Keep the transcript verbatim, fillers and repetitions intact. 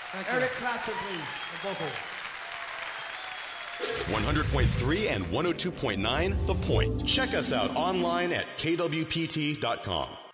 Eric Clapton, please. The vocal. one hundred point three and one oh two point nine The Point. Check us out online at K W P T dot com.